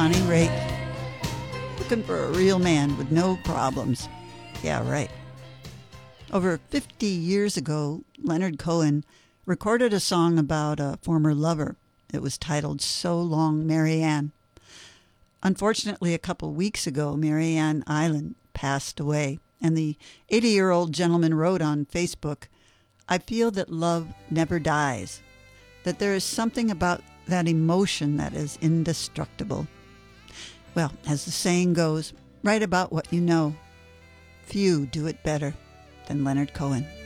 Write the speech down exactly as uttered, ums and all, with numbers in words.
Bonnie Raitt. Looking for a real man with no problems. Yeah, right. Over fifty years ago, Leonard Cohen recorded a song about a former lover. It was titled So Long, Marianne. Unfortunately, a couple weeks ago, Marianne Island passed away, and the eighty-year-old gentleman wrote on Facebook, "I feel that love never dies, that there is something about that emotion that is indestructible." Well, as the saying goes, write about what you know. Few do it better than Leonard Cohen.